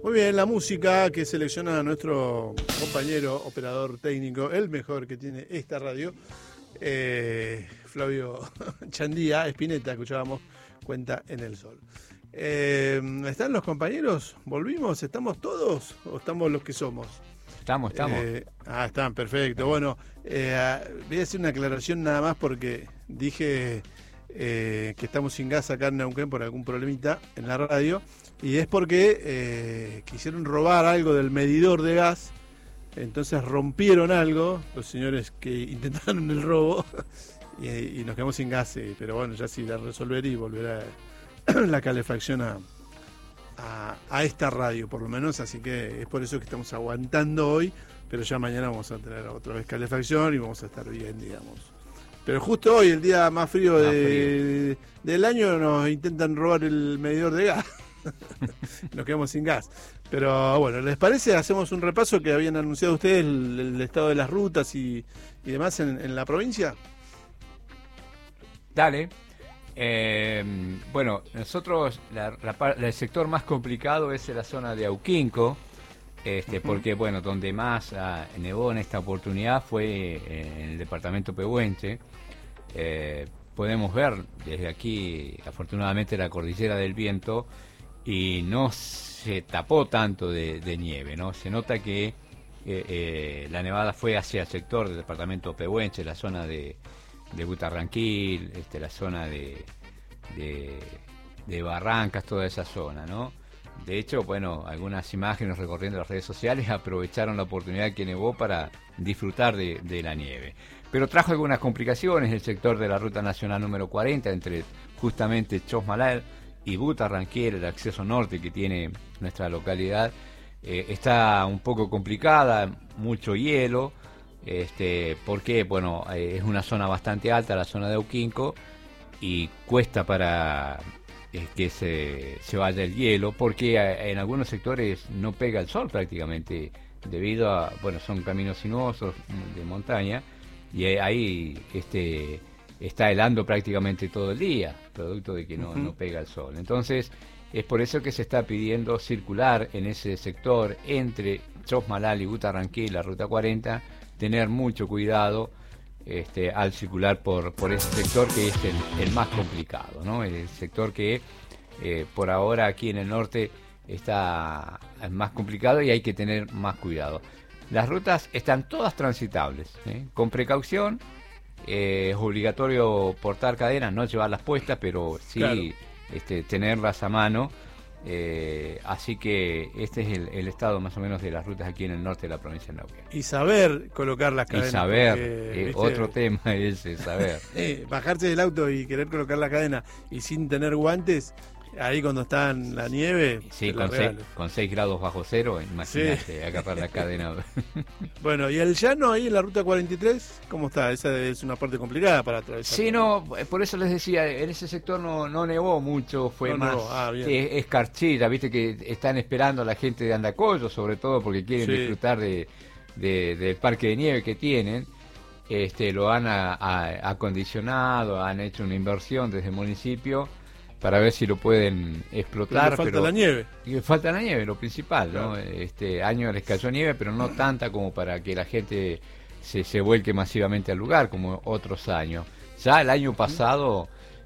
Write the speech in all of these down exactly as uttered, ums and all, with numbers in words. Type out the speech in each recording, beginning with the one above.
Muy bien, la música que selecciona nuestro compañero operador técnico, el mejor que tiene esta radio, eh, Flavio Chandía, Spinetta, escuchábamos Cuenta en el Sol. Eh, ¿Están los compañeros? ¿Volvimos? ¿Estamos todos o estamos los que somos? Estamos, estamos. Eh, ah, están, perfecto. Bueno, eh, voy a hacer una aclaración nada más porque dije eh, que estamos sin gas acá en Neuquén por algún problemita en la radio. Y es porque eh, quisieron robar algo del medidor de gas, entonces rompieron algo, los señores que intentaron el robo, y, y nos quedamos sin gas, eh, pero bueno, ya sí la resolveré y volverá la calefacción a, a, a esta radio, por lo menos, así que es por eso que estamos aguantando hoy, pero ya mañana vamos a tener otra vez calefacción y vamos a estar bien, digamos. Pero justo hoy, el día más frío, Más de, frío. del año, nos intentan robar el medidor de gas. Nos quedamos sin gas. Pero bueno, ¿les parece? Hacemos un repaso que habían anunciado ustedes, el, el estado de las rutas y, y demás en, en la provincia. Dale. Eh, bueno, nosotros, la, la, el sector más complicado es la zona de Auquinco, este, uh-huh. porque, bueno, donde más ah, nevó en esta oportunidad fue en el departamento Pehuenche. Eh, podemos ver desde aquí, afortunadamente, la cordillera del Viento, y no se tapó tanto de, de nieve, ¿no? Se nota que eh, eh, la nevada fue hacia el sector del departamento Pehuenche, la zona de, de Butarranquil, este, la zona de, de, de Barrancas, toda esa zona, ¿no? De hecho, bueno, algunas imágenes recorriendo las redes sociales aprovecharon la oportunidad que nevó para disfrutar de, de la nieve. Pero trajo algunas complicaciones el sector de la Ruta Nacional número cuarenta, entre justamente Chosmalal y Butarranquil, el acceso norte que tiene nuestra localidad, eh, está un poco complicada, mucho hielo, este, porque bueno, eh, es una zona bastante alta, la zona de Auquinco, y cuesta para eh, que se, se vaya el hielo, porque eh, en algunos sectores no pega el sol prácticamente, debido a, bueno, son caminos sinuosos de montaña, y ahí este está helando prácticamente todo el día, producto de que no, uh-huh. no pega el sol. Entonces, es por eso que se está pidiendo circular en ese sector entre Chosmalal y Butarranquil, la Ruta cuarenta, tener mucho cuidado este, al circular por, por ese sector que es el, el más complicado, ¿no? El sector que eh, por ahora aquí en el norte está más complicado y hay que tener más cuidado. Las rutas están todas transitables, ¿eh? Con precaución. Eh, es obligatorio portar cadenas, no llevarlas puestas, pero sí claro. este, tenerlas a mano. Eh, así que este es el, el estado más o menos de las rutas aquí en el norte de la provincia de Neuquén. Y saber colocar las cadenas. Y saber, porque, eh, otro tema es el saber. eh, bajarse del auto y querer colocar la cadena y sin tener guantes, ahí cuando está en la nieve. Sí, con seis, con seis grados bajo cero, imagínate, sí. agarrar la cadena. Bueno, ¿y el llano ahí en la ruta cuarenta y tres? ¿Cómo está? Esa es una parte complicada para atravesar. Sí, no, por eso les decía, en ese sector no, no nevó mucho, fue no más ah, sí, escarchilla, viste que están esperando a la gente de Andacollo, sobre todo porque quieren sí. disfrutar de, de, del parque de nieve que tienen. Este, lo han a, a, acondicionado, han hecho una inversión desde el municipio para ver si lo pueden explotar. Pero le falta pero, la nieve. Y falta la nieve, lo principal, claro. ¿no? Este año les cayó nieve, pero no tanta como para que la gente se, se vuelque masivamente al lugar, como otros años. Ya el año pasado,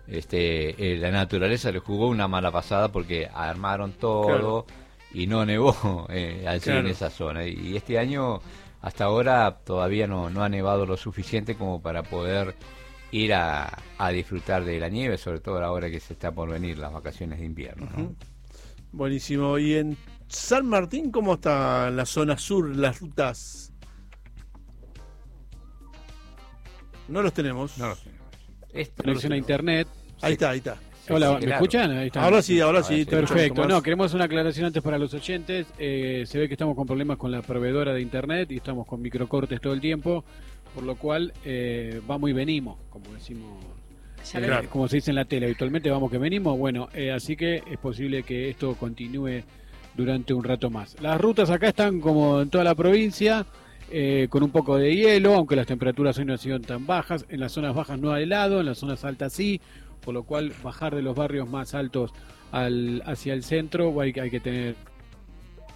este, eh, la naturaleza le jugó una mala pasada porque armaron todo claro. y no nevó eh, allí claro. en esa zona. Y este año, hasta ahora, todavía no, no ha nevado lo suficiente como para poder ir a, a disfrutar de la nieve, sobre todo ahora que se está por venir las vacaciones de invierno, ¿no? Uh-huh. Buenísimo. ¿Y en San Martín cómo está la zona sur, las rutas? No los tenemos. No los tenemos. Esto conexión a internet. Ahí sí. está, ahí está. Hola, sí, ¿me claro. escuchan? Ahí está. Ahora sí, ahora sí. Perfecto. No, queremos una aclaración antes para los oyentes. Eh, se ve que estamos con problemas con la proveedora de internet y estamos con microcortes todo el tiempo, por lo cual eh, vamos y venimos, como decimos, eh, claro. como se dice en la tele, habitualmente vamos que venimos. Bueno, eh, así que es posible que esto continúe durante un rato más. Las rutas acá están como en toda la provincia, eh, con un poco de hielo, aunque las temperaturas hoy no han sido tan bajas. En las zonas bajas no ha helado, en las zonas altas sí, por lo cual bajar de los barrios más altos al hacia el centro hay, hay que tener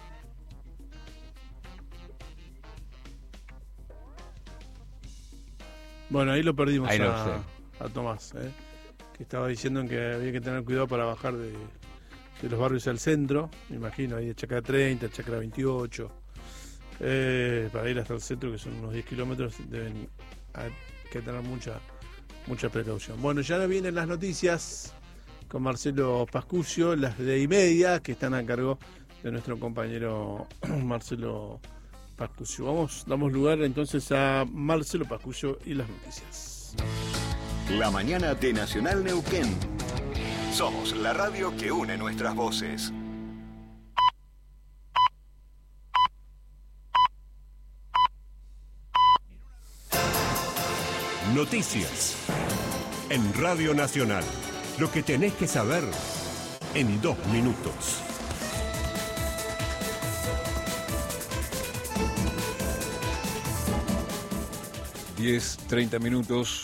Bueno, ahí lo perdimos ahí a, sé. a Tomás, ¿eh? Que estaba diciendo que había que tener cuidado para bajar de, de los barrios al centro, me imagino, ahí de Chacra treinta, Chacra veintiocho, eh, para ir hasta el centro, que son unos diez kilómetros, deben hay que tener mucha, mucha precaución. Bueno, ya vienen las noticias con Marcelo Pascucio, las de y media, que están a cargo de nuestro compañero Marcelo Pascucio. Vamos, damos lugar entonces a Marcelo Pascucio y las noticias. La mañana de Nacional Neuquén. Somos la radio que une nuestras voces. Noticias en Radio Nacional. Lo que tenés que saber en dos minutos. diez, treinta minutos.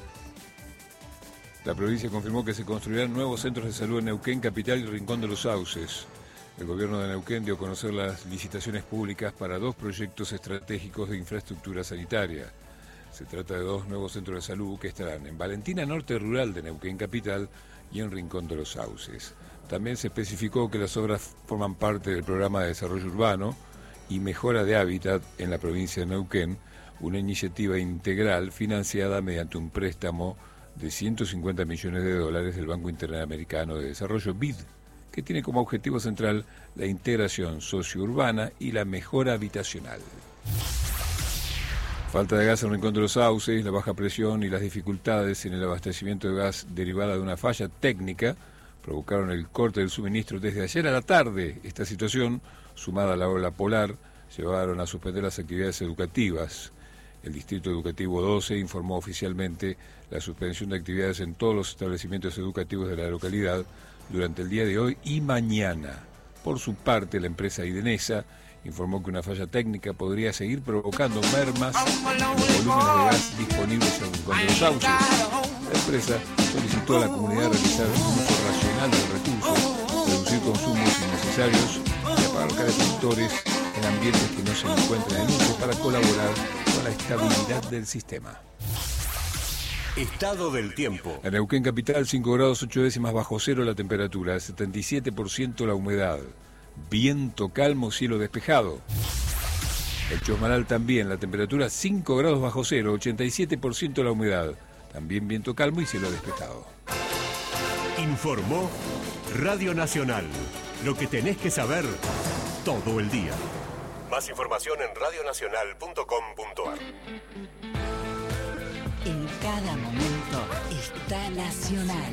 La provincia confirmó que se construirán nuevos centros de salud en Neuquén, Capital y Rincón de los Sauces. El gobierno de Neuquén dio a conocer las licitaciones públicas para dos proyectos estratégicos de infraestructura sanitaria. Se trata de dos nuevos centros de salud que estarán en Valentina Norte Rural de Neuquén Capital y en Rincón de los Sauces. También se especificó que las obras forman parte del programa de desarrollo urbano y mejora de hábitat en la provincia de Neuquén, una iniciativa integral financiada mediante un préstamo de ciento cincuenta millones de dólares del Banco Interamericano de Desarrollo, B I D, que tiene como objetivo central la integración sociourbana y la mejora habitacional. Falta de gas en Rincón de los Sauces, la baja presión y las dificultades en el abastecimiento de gas derivada de una falla técnica provocaron el corte del suministro desde ayer a la tarde. Esta situación, sumada a la ola polar, llevaron a suspender las actividades educativas. El Distrito Educativo doce informó oficialmente la suspensión de actividades en todos los establecimientos educativos de la localidad durante el día de hoy y mañana. Por su parte, la empresa Idenesa informó que una falla técnica podría seguir provocando mermas en los volúmenes de gas disponibles en Rincón de los Sauces. La empresa solicitó a la comunidad realizar un uso racional del recurso, reducir consumos innecesarios y apagar calefactores en ambientes que no se encuentren en uso para colaborar con la estabilidad del sistema. Estado del tiempo. En Neuquén Capital, cinco grados ocho décimas bajo cero la temperatura, setenta y siete por ciento la humedad. Viento calmo, cielo despejado. El Chosmalal también, la temperatura cinco grados bajo cero, ochenta y siete por ciento la humedad. También viento calmo y cielo despejado. Informó Radio Nacional. Lo que tenés que saber todo el día. Más información en radio nacional punto com punto a r. En cada momento está Nacional.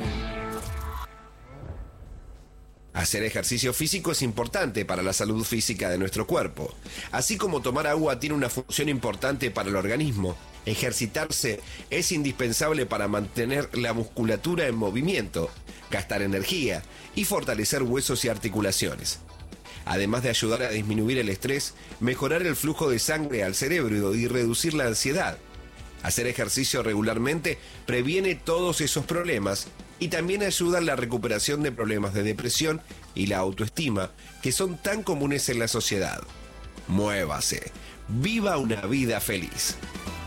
Hacer ejercicio físico es importante para la salud física de nuestro cuerpo. Así como tomar agua tiene una función importante para el organismo, ejercitarse es indispensable para mantener la musculatura en movimiento, gastar energía y fortalecer huesos y articulaciones. Además de ayudar a disminuir el estrés, mejorar el flujo de sangre al cerebro y reducir la ansiedad. Hacer ejercicio regularmente previene todos esos problemas y también ayuda en la recuperación de problemas de depresión y la autoestima que son tan comunes en la sociedad. Muévase. Viva una vida feliz.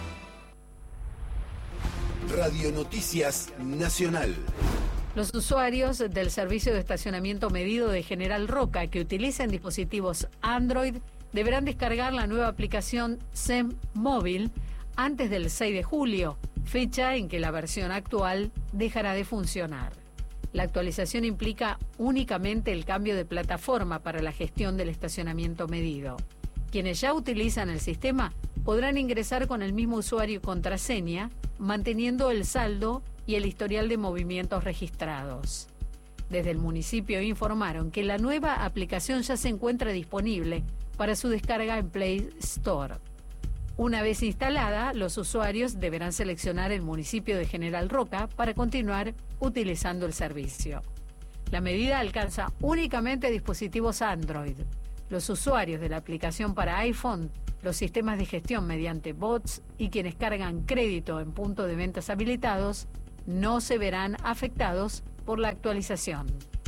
Radio Noticias Nacional. Los usuarios del servicio de estacionamiento medido de General Roca que utilicen dispositivos Android deberán descargar la nueva aplicación S E M Móvil antes del seis de julio, fecha en que la versión actual dejará de funcionar. La actualización implica únicamente el cambio de plataforma para la gestión del estacionamiento medido. Quienes ya utilizan el sistema podrán ingresar con el mismo usuario y contraseña, manteniendo el saldo y el historial de movimientos registrados. Desde el municipio informaron que la nueva aplicación ya se encuentra disponible para su descarga en Play Store. Una vez instalada, los usuarios deberán seleccionar el municipio de General Roca para continuar utilizando el servicio. La medida alcanza únicamente dispositivos Android. Los usuarios de la aplicación para iPhone, los sistemas de gestión mediante bots y quienes cargan crédito en puntos de ventas habilitados no se verán afectados por la actualización.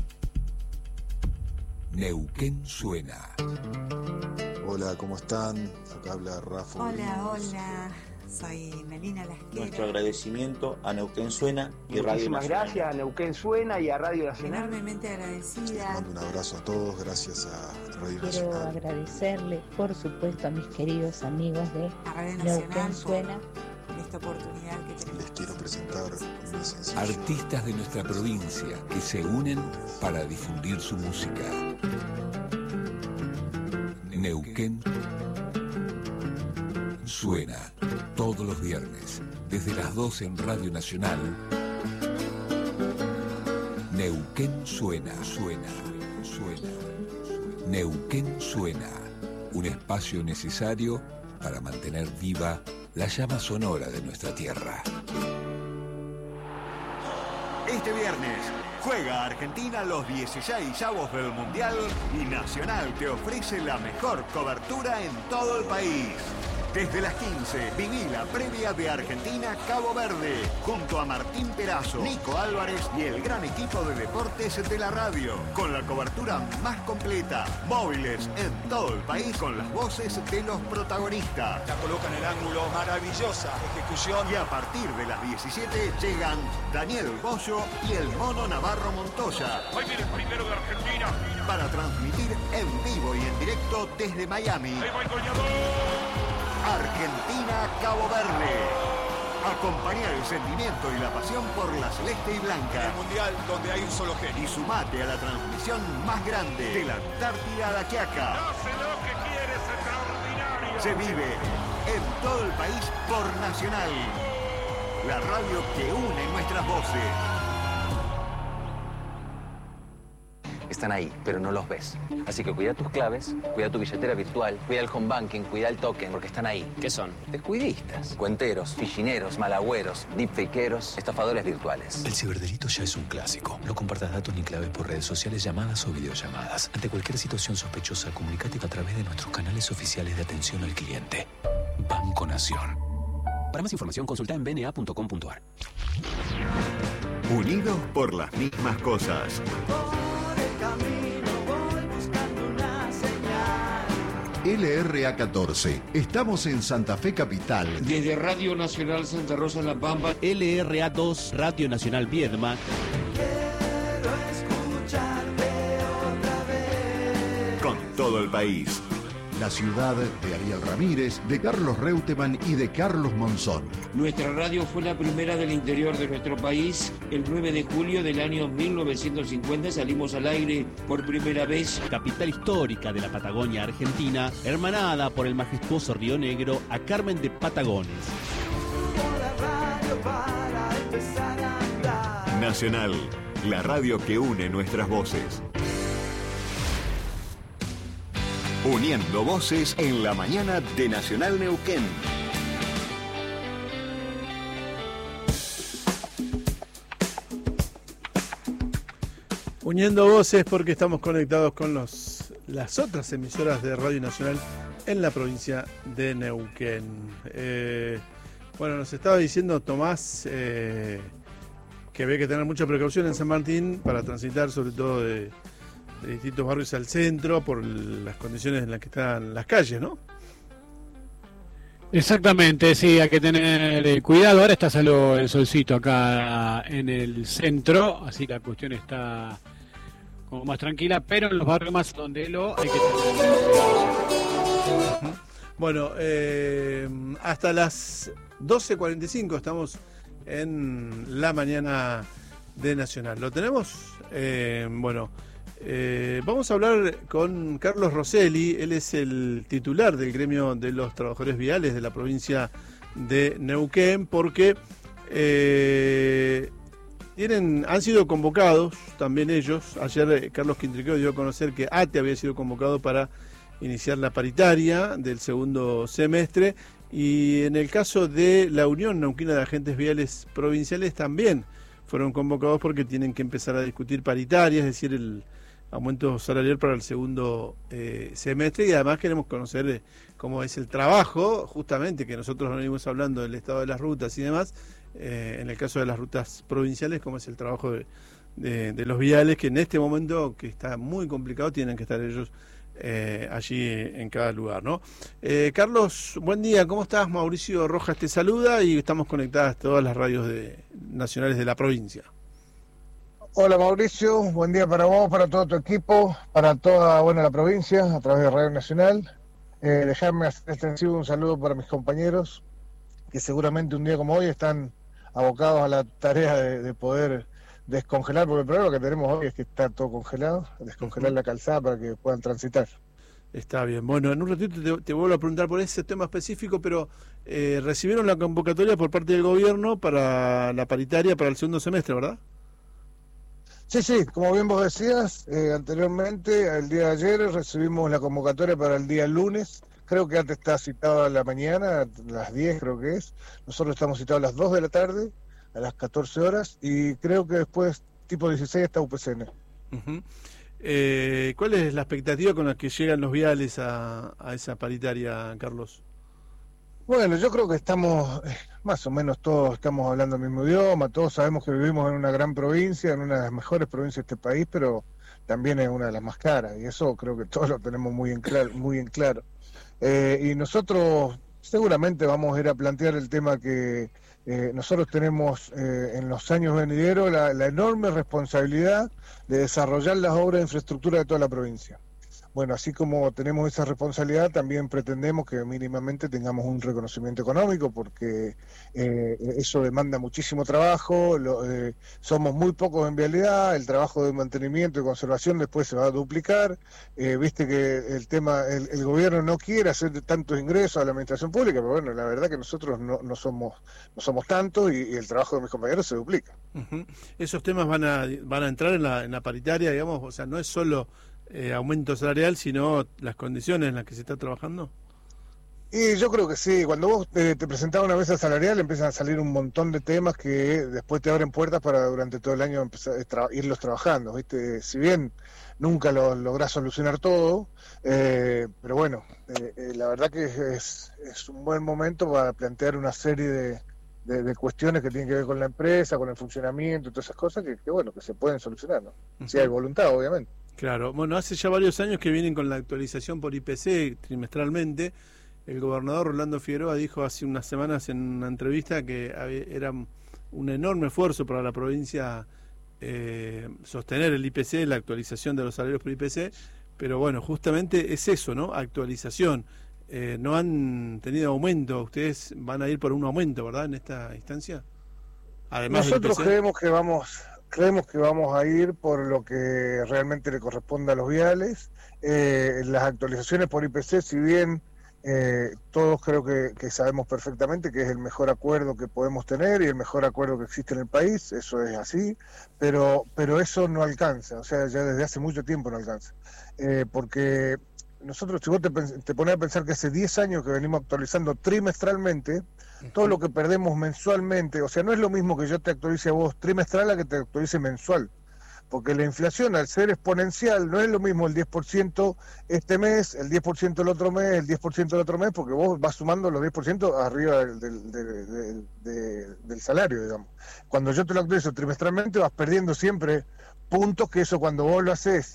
Neuquén suena. Hola, ¿cómo están? Acá habla Rafa. Hola, hola. Soy Melina Lasquero. Nuestro agradecimiento a Neuquén Suena y Radio Muchísimas Nacional. gracias a Neuquén Suena y a Radio Nacional. Enormemente agradecida. Mando un abrazo a todos, gracias a Radio Quiero Nacional. agradecerle, por supuesto, a mis queridos amigos de A Radio Neuquén Nacional Suena. por esta oportunidad que tenemos. Les quiero presentar mi sencillo. Artistas de nuestra provincia que se unen para difundir su música. Neuquén Suena, todos los viernes, desde las doce en Radio Nacional. Neuquén Suena, suena, suena. Neuquén Suena, un espacio necesario para mantener viva la llama sonora de nuestra tierra. Este viernes juega Argentina los dieciseisavos del Mundial y Nacional te ofrece la mejor cobertura en todo el país. Desde las quince, viví la previa de Argentina-Cabo Verde, junto a Martín Perazo, Nico Álvarez y el gran equipo de deportes de la radio, con la cobertura más completa, móviles en todo el país con las voces de los protagonistas. La coloca en el ángulo, maravillosa ejecución. Y a partir de las diecisiete llegan Daniel Bollo y el Mono Navarro Montoya. Ahí viene el primero de Argentina. Para transmitir en vivo y en directo desde Miami. Ahí va el goleador. Argentina-Cabo Verde. Acompaña el sentimiento y la pasión por la celeste y blanca. El mundial donde hay un solo genio. Y sumate a la transmisión más grande de la Antártida a la Quiaca. Hace lo que quiere, es extraordinario. Se vive en todo el país por Nacional. La radio que une nuestras voces. Están ahí, pero no los ves. Así que cuida tus claves, cuida tu billetera virtual, cuida el home banking, cuida el token, porque están ahí. ¿Qué son? Descuidistas, cuenteros, fichineros, malagüeros, deepfakeros, estafadores virtuales. El ciberdelito ya es un clásico. No compartas datos ni claves por redes sociales, llamadas o videollamadas. Ante cualquier situación sospechosa, comunícate a través de nuestros canales oficiales de atención al cliente. Banco Nación. Para más información, consulta en b n a punto com punto a r. Unidos por las mismas cosas. L R A catorce. Estamos en Santa Fe Capital. Desde Radio Nacional Santa Rosa La Pampa. L R A dos, Radio Nacional Viedma. Quiero escucharte otra vez. Con todo el país. La ciudad de Ariel Ramírez, de Carlos Reutemann y de Carlos Monzón. Nuestra radio fue la primera del interior de nuestro país. El nueve de julio del año mil novecientos cincuenta salimos al aire por primera vez. Capital histórica de la Patagonia Argentina, hermanada por el majestuoso Río Negro a Carmen de Patagones. Nacional, la radio que une nuestras voces. Uniendo voces en la mañana de Nacional Neuquén. Uniendo voces porque estamos conectados con los las otras emisoras de Radio Nacional en la provincia de Neuquén. Eh, bueno, nos estaba diciendo Tomás eh, que había que tener mucha precaución en San Martín para transitar, sobre todo de... de distintos barrios al centro por las condiciones en las que están las calles, ¿no? Exactamente, sí, hay que tener eh, cuidado. Ahora está solo el solcito acá en el centro, así la cuestión está como más tranquila, pero en los barrios más donde lo hay que tener cuidado. Bueno, eh, hasta las doce cuarenta y cinco estamos en la mañana de Nacional. ¿Lo tenemos? Eh, bueno... Eh, vamos a hablar con Carlos Rosselli. Él es el titular del gremio de los trabajadores viales de la provincia de Neuquén, porque eh, tienen, han sido convocados también ellos. Ayer eh, Carlos Quintriqueo dio a conocer que ATE había sido convocado para iniciar la paritaria del segundo semestre, y en el caso de la Unión Neuquina de Agentes Viales Provinciales también fueron convocados porque tienen que empezar a discutir paritarias, es decir, el aumento salarial para el segundo eh, semestre, y además queremos conocer eh, cómo es el trabajo, justamente que nosotros venimos hablando del estado de las rutas y demás, eh, en el caso de las rutas provinciales, cómo es el trabajo de, de, de los viales, que en este momento, que está muy complicado, tienen que estar ellos eh, allí en cada lugar, ¿no? Eh, Carlos, buen día, ¿cómo estás? Mauricio Rojas te saluda y estamos conectadas todas las radios de, nacionales de la provincia. Hola Mauricio, buen día para vos, para todo tu equipo, para toda bueno, la provincia, a través de Radio Nacional. Eh, dejarme hacer extensivo un saludo para mis compañeros, que seguramente un día como hoy están abocados a la tarea de, de poder descongelar, porque el problema que tenemos hoy es que está todo congelado, descongelar uh-huh. la calzada para que puedan transitar. Está bien, bueno, en un ratito te, te vuelvo a preguntar por ese tema específico, pero eh, recibieron la convocatoria por parte del gobierno para la paritaria para el segundo semestre, ¿verdad? Sí, sí, como bien vos decías eh, anteriormente, el día de ayer recibimos la convocatoria para el día lunes, creo que antes está citado a la mañana, a las diez creo que es, nosotros estamos citados a las dos de la tarde, a las catorce horas, y creo que después, tipo dieciséis, está U P C N. Uh-huh. eh, ¿Cuál es la expectativa con la que llegan los viales a, a esa paritaria, Carlos? Bueno, yo creo que estamos, más o menos todos estamos hablando el mismo idioma, todos sabemos que vivimos en una gran provincia, en una de las mejores provincias de este país, pero también es una de las más caras, y eso creo que todos lo tenemos muy en claro. Muy en claro. Eh, y nosotros seguramente vamos a ir a plantear el tema que eh, nosotros tenemos eh, en los años venideros la, la enorme responsabilidad de desarrollar las obras de infraestructura de toda la provincia. Bueno, así como tenemos esa responsabilidad, también pretendemos que mínimamente tengamos un reconocimiento económico, porque eh, eso demanda muchísimo trabajo, lo, eh, somos muy pocos en vialidad, el trabajo de mantenimiento y conservación después se va a duplicar, eh, viste que el tema, el, el gobierno no quiere hacer tantos ingresos a la administración pública, pero bueno, la verdad que nosotros no, no somos no somos tantos y, y el trabajo de mis compañeros se duplica. Uh-huh. Esos temas van a van a entrar en la, en la paritaria, digamos, o sea, no es solo Eh, aumento salarial, sino las condiciones en las que se está trabajando. Y yo creo que sí, cuando vos te, te presentás una mesa salarial empiezan a salir un montón de temas que después te abren puertas para durante todo el año empezar a tra- irlos trabajando, ¿viste? Si bien nunca lo lográs solucionar todo, eh, pero bueno, eh, eh, la verdad que es, es un buen momento para plantear una serie de, de, de cuestiones que tienen que ver con la empresa, con el funcionamiento y todas esas cosas que, que bueno, que se pueden solucionar, ¿no? Uh-huh. Si hay voluntad, obviamente. Claro, bueno, hace ya varios años que vienen con la actualización por I P C trimestralmente. El gobernador Rolando Figueroa dijo hace unas semanas en una entrevista que había, era un enorme esfuerzo para la provincia eh, sostener el I P C, la actualización de los salarios por I P C, pero bueno, justamente es eso, ¿no? Actualización. Eh, no han tenido aumento, ustedes van a ir por un aumento, ¿verdad? En esta instancia. Además nosotros del I P C. creemos que vamos... Creemos que vamos a ir por lo que realmente le corresponde a los viales. Eh, las actualizaciones por I P C, si bien eh, todos creo que, que sabemos perfectamente que es el mejor acuerdo que podemos tener y el mejor acuerdo que existe en el país, eso es así, pero, pero eso no alcanza, o sea, ya desde hace mucho tiempo no alcanza. Eh, porque nosotros, si vos te, te pones a pensar que hace diez años que venimos actualizando trimestralmente, todo lo que perdemos mensualmente, o sea, no es lo mismo que yo te actualice a vos trimestral a que te actualice mensual, porque la inflación al ser exponencial no es lo mismo el diez por ciento este mes, el diez por ciento el otro mes, el diez por ciento el otro mes, porque vos vas sumando los diez por ciento arriba del, del, del, del, del, del salario, digamos. Cuando yo te lo actualizo trimestralmente vas perdiendo siempre puntos, que eso cuando vos lo haces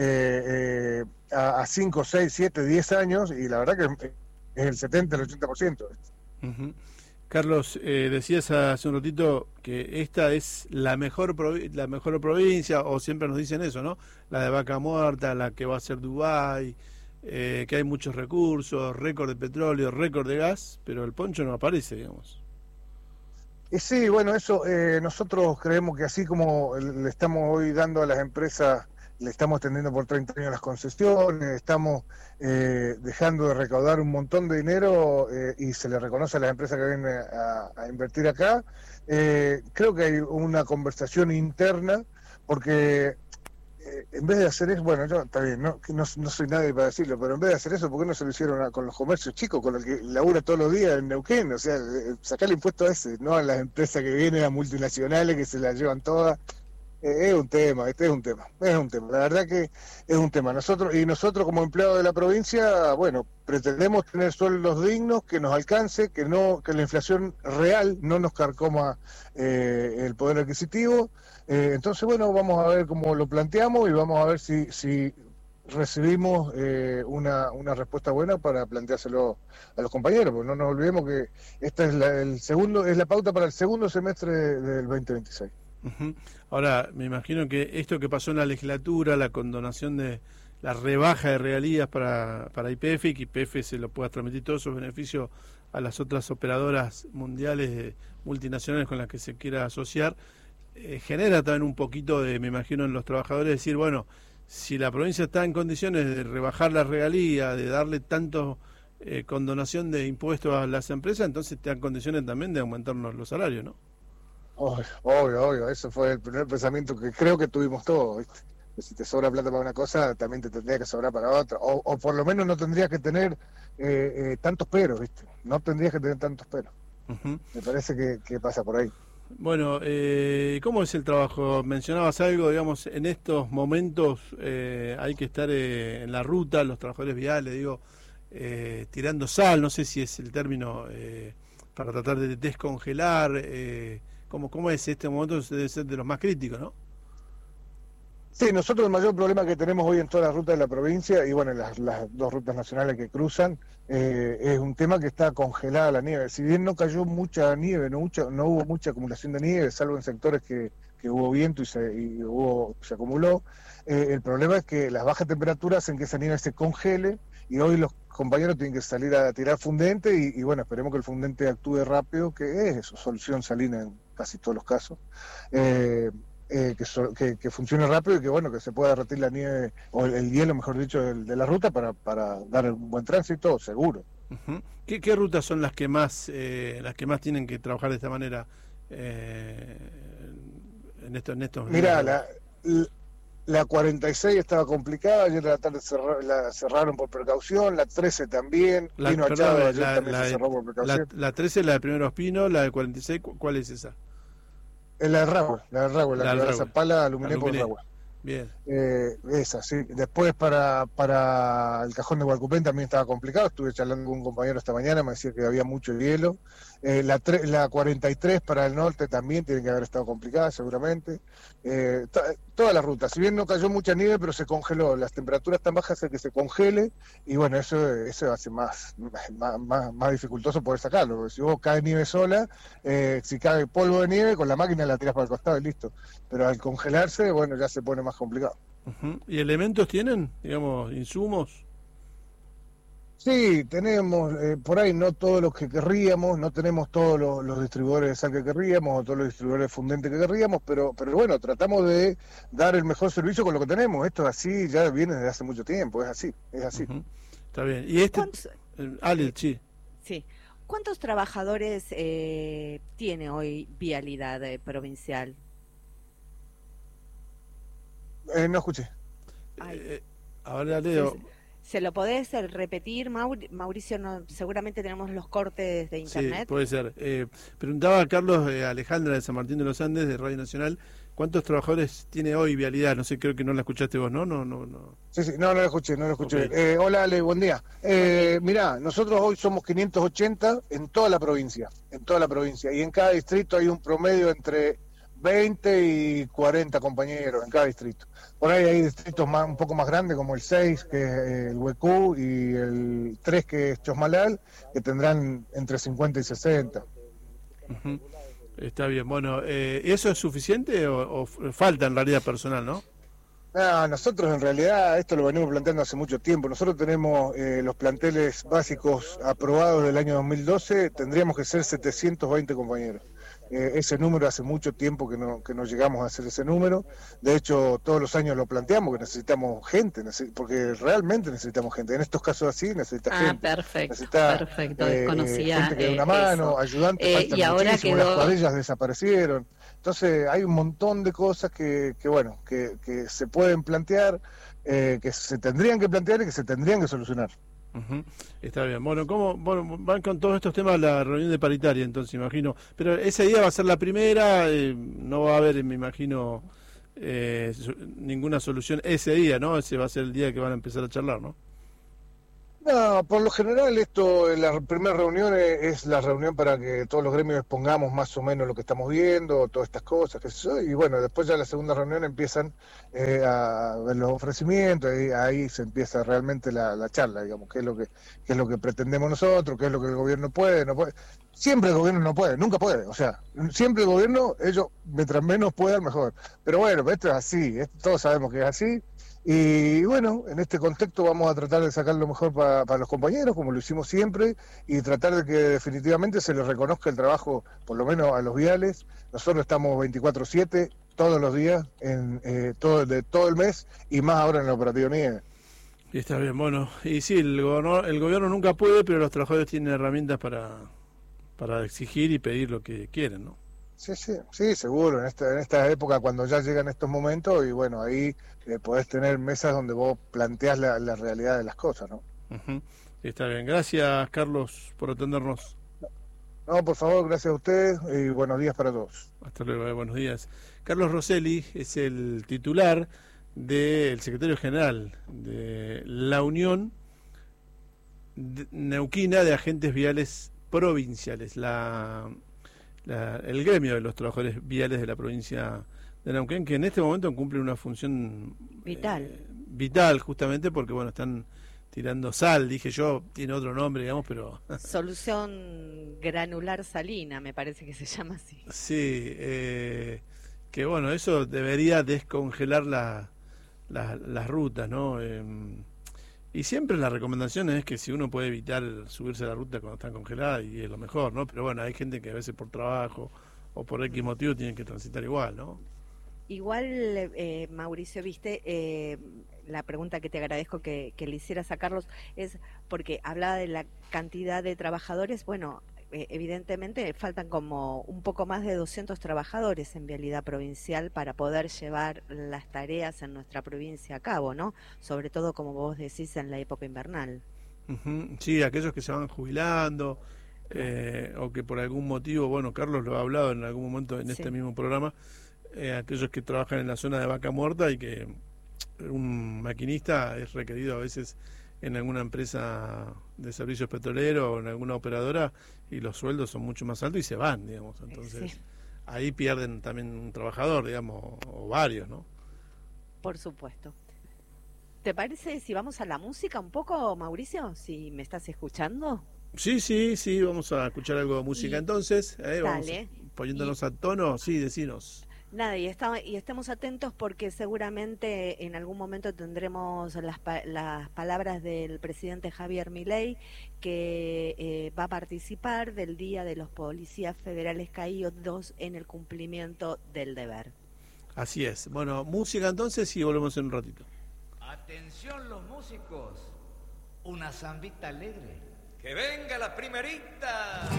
eh, eh, a cinco, seis, siete, diez años, y la verdad que es el setenta, el ochenta por ciento. Uh-huh. Carlos, eh, decías hace un ratito que esta es la mejor provi- la mejor provincia, o siempre nos dicen eso, ¿no? La de Vaca Muerta, la que va a ser Dubái, eh, que hay muchos recursos, récord de petróleo, récord de gas, pero el poncho no aparece, digamos. Y sí, bueno, eso eh, nosotros creemos que así como le estamos hoy dando a las empresas, le estamos extendiendo por treinta años las concesiones, estamos eh, dejando de recaudar un montón de dinero eh, y se le reconoce a las empresas que vienen a, a invertir acá. Eh, creo que hay una conversación interna, porque eh, en vez de hacer eso, bueno, yo está bien, no, no, no soy nadie para decirlo, pero en vez de hacer eso, ¿por qué no se lo hicieron a, con los comercios chicos, con los que labura todos los días en Neuquén? O sea, sacar el impuesto a ese, no a las empresas que vienen, a multinacionales que se las llevan todas. Es un tema, este es un tema, es un tema, la verdad que es un tema. Nosotros, y nosotros como empleados de la provincia, bueno, pretendemos tener sueldos dignos, que nos alcance, que no, que la inflación real no nos carcoma eh, el poder adquisitivo. Eh, entonces, bueno, vamos a ver cómo lo planteamos y vamos a ver si, si recibimos eh, una, una respuesta buena para planteárselo a los compañeros, porque no nos olvidemos que esta es la, el segundo, es la pauta para el segundo semestre del veinte veintiséis. Uh-huh. Ahora, me imagino que esto que pasó en la legislatura, la condonación de la rebaja de regalías para, para Y P F y que Y P F se lo pueda transmitir todos sus beneficios a las otras operadoras mundiales eh, multinacionales con las que se quiera asociar, eh, genera también un poquito de, me imagino, en los trabajadores decir, bueno, si la provincia está en condiciones de rebajar la regalía, de darle tanto eh, condonación de impuestos a las empresas, entonces está en condiciones también de aumentarnos los salarios, ¿no? Obvio, obvio, obvio, eso fue el primer pensamiento que creo que tuvimos todos, ¿viste? Que si te sobra plata para una cosa, también te tendría que sobrar para otra, o, o por lo menos no tendrías que tener eh, eh, tantos peros, ¿viste? No tendrías que tener tantos peros. Uh-huh. Me parece que, que pasa por ahí. Bueno, eh, ¿cómo es el trabajo? Mencionabas algo, digamos, en estos momentos eh, hay que estar eh, en la ruta, los trabajadores viales, digo, eh, tirando sal, no sé si es el término, eh, para tratar de descongelar, eh, ¿cómo, ¿cómo es este momento? Debe ser de los más críticos, ¿no? Sí, nosotros el mayor problema que tenemos hoy en todas las rutas de la provincia, y bueno, las, las dos rutas nacionales que cruzan, eh, es un tema que está congelada la nieve. Si bien no cayó mucha nieve, no, mucha, no hubo mucha acumulación de nieve, salvo en sectores que, que hubo viento y se, y hubo, se acumuló, eh, el problema es que las bajas temperaturas hacen que esa nieve se congele, y hoy los compañeros tienen que salir a tirar fundente, y, y bueno, esperemos que el fundente actúe rápido, que es eso, solución salina en casi todos los casos. Eh, Eh, que, so, que, que funcione rápido y que bueno que se pueda derretir la nieve o el, el hielo, mejor dicho, de, de la ruta para, para dar un buen tránsito seguro. Uh-huh. ¿Qué, ¿Qué rutas son las que más eh, las que más tienen que trabajar de esta manera eh, en estos en estos Mira, la, la cuarenta y seis estaba complicada, ayer de la tarde cerrar, la cerraron por precaución, la trece también, la, Pino perdón, Achado ayer la, también la, se cerró por precaución. La, la trece, la de Primeros Pinos, la de cuarenta y seis, ¿cuál es esa? La de Ragua, la de Ragua, la, la que va a Zapala, Aluminé por Ragua. Bien. Eh, esa, sí. Después para para el Cajón de Hualcupén también estaba complicado. Estuve charlando con un compañero esta mañana, me decía que había mucho hielo. Eh, la, tre la cuarenta y tres para el norte también tiene que haber estado complicada, seguramente. Eh, toda la ruta, si bien no cayó mucha nieve, pero se congeló. Las temperaturas tan bajas hace que se congele, y bueno, eso eso hace más, más, más, más dificultoso poder sacarlo. Porque si vos cae nieve sola, eh, si cae polvo de nieve, con la máquina la tirás para el costado y listo. Pero al congelarse, bueno, ya se pone más complicado. Uh-huh. ¿Y elementos tienen, digamos, insumos? Sí, tenemos eh, por ahí no todos los que querríamos, no tenemos todos los, los distribuidores de sal que querríamos o todos los distribuidores de fundente que querríamos, pero pero bueno, tratamos de dar el mejor servicio con lo que tenemos. Esto así ya viene desde hace mucho tiempo, es así, es así. Uh-huh. Está bien. ¿Y este? Eh, Ale, sí. Sí. ¿Cuántos trabajadores eh, tiene hoy Vialidad eh, Provincial? Eh, no escuché. Eh, ahora leo. ¿Se lo podés repetir, Maur Mauricio? No, seguramente tenemos los cortes de internet. Sí, puede ser. Eh, preguntaba a Carlos eh, Alejandra de San Martín de los Andes, de Radio Nacional, ¿cuántos trabajadores tiene hoy Vialidad? No sé, creo que no la escuchaste vos, ¿no? No, no, no. Sí, sí, no, no la escuché, no la escuché. Okay. Eh, hola, Ale, buen día. Eh, mirá, nosotros hoy somos quinientos ochenta en toda la provincia, en toda la provincia, y en cada distrito hay un promedio entre veinte y cuarenta compañeros en cada distrito. Por ahí hay distritos más, un poco más grandes, como el seis, que es el Huecú, y el tres, que es Chosmalal, que tendrán entre cincuenta y sesenta. Uh-huh. Está bien. Bueno, eh, ¿eso es suficiente o, o falta en realidad personal, no? No, nosotros en realidad esto lo venimos planteando hace mucho tiempo. Nosotros tenemos eh, los planteles básicos aprobados del año dos mil doce, tendríamos que ser setecientos veinte compañeros. Eh, ese número hace mucho tiempo que no, que no llegamos a hacer ese número. De hecho, todos los años lo planteamos, que necesitamos gente, neces porque realmente necesitamos gente. En estos casos así necesita ah, gente. Ah, perfecto, necesita, perfecto, eh, desconocía gente que dé una mano, eso. ayudantes, eh, faltan y ahora muchísimo, quedó... las cuadrillas desaparecieron. Entonces hay un montón de cosas que, que bueno, que, que se pueden plantear, eh, que se tendrían que plantear y que se tendrían que solucionar. Uh-huh. Está bien. Bueno, ¿cómo bueno, van con todos estos temas la reunión de paritaria, entonces, imagino? Pero ese día va a ser la primera, eh, no va a haber, me imagino, eh, ninguna solución ese día, ¿no? Ese va a ser el día que van a empezar a charlar, ¿no? No, por lo general esto, en la primera reunión es, es la reunión para que todos los gremios expongamos más o menos lo que estamos viendo, todas estas cosas, qué sé yo, y bueno, después ya la segunda reunión empiezan eh, a ver los ofrecimientos, y ahí se empieza realmente la, la charla, digamos, qué es lo que qué es lo que pretendemos nosotros, qué es lo que el gobierno puede, no puede. Siempre el gobierno no puede, nunca puede, o sea, siempre el gobierno, ellos, mientras menos puedan, mejor. Pero bueno, esto es así, esto, todos sabemos que es así. Y bueno, en este contexto vamos a tratar de sacar lo mejor para, para los compañeros, como lo hicimos siempre, y tratar de que definitivamente se les reconozca el trabajo, por lo menos a los viales. Nosotros estamos veinticuatro siete, todos los días, en eh, todo, de todo el mes, y más ahora en la operativa Nieve. Y está bien, bueno, y sí, el gobierno, el gobierno nunca puede, pero los trabajadores tienen herramientas para, para exigir y pedir lo que quieren, ¿no? Sí, sí, sí, seguro, en esta, en esta época cuando ya llegan estos momentos, y bueno, ahí eh, podés tener mesas donde vos planteás la, la realidad de las cosas, ¿no? Uh-huh. Está bien, gracias Carlos por atendernos. No, por favor, gracias a ustedes y buenos días para todos. Hasta luego, eh, buenos días. Carlos Rosselli es el titular del secretario general de la Unión Neuquina de Agentes Viales Provinciales, la... La, el gremio de los trabajadores viales de la provincia de Neuquén, que en este momento cumple una función vital, eh, vital justamente porque bueno, están tirando sal, dije yo, tiene otro nombre, digamos, pero solución granular salina, me parece que se llama así. Sí, eh, que bueno, eso debería descongelar la, la, las rutas, ¿no? Eh, Y siempre la recomendación es que si uno puede evitar subirse a la ruta cuando está congelada, y es lo mejor, ¿no? Pero bueno, hay gente que a veces por trabajo o por X motivo tienen que transitar igual, ¿no? Igual, eh, Mauricio, viste, eh, la pregunta que te agradezco que, que le hicieras a Carlos es porque hablaba de la cantidad de trabajadores. Bueno, eh, evidentemente faltan como un poco más de doscientos trabajadores en Vialidad Provincial para poder llevar las tareas en nuestra provincia a cabo, ¿no? Sobre todo, como vos decís, en la época invernal. Uh-huh. Sí, aquellos que se van jubilando, eh, o que por algún motivo, bueno, Carlos lo ha hablado en algún momento en este sí. mismo programa, eh, aquellos que trabajan en la zona de Vaca Muerta y que un maquinista es requerido a veces en alguna empresa de servicios petroleros o en alguna operadora, y los sueldos son mucho más altos y se van, digamos, entonces sí. ahí pierden también un trabajador, digamos, o varios, ¿no? Por supuesto. ¿Te parece si vamos a la música un poco, Mauricio? Si me estás escuchando. Sí, sí, sí, vamos a escuchar algo de música y... entonces, eh, vamos poniéndonos y... a tono, sí, decinos. Nada, y, está, y estemos atentos porque seguramente en algún momento tendremos las, las palabras del presidente Javier Milei, que eh, va a participar del Día de los Policías Federales Caídos en el cumplimiento del deber. Así es. Bueno, música entonces y volvemos en un ratito. Atención los músicos, una zambita alegre. ¡Que venga la primerita!